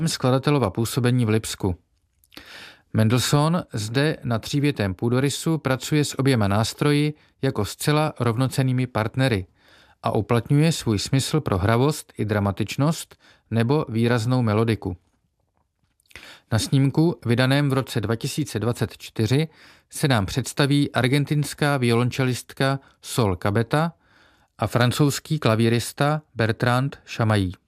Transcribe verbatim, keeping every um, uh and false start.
skladatelova působení v Lipsku. Mendelssohn zde na třívětém půdorysu pracuje s oběma nástroji jako zcela rovnocennými partnery a uplatňuje svůj smysl pro hravost i dramatičnost nebo výraznou melodiku. Na snímku, vydaném v roce dva tisíce dvacet čtyři, se nám představí argentinská violončelistka Sol Cabeta a francouzský klavírista Bertrand Chamailly.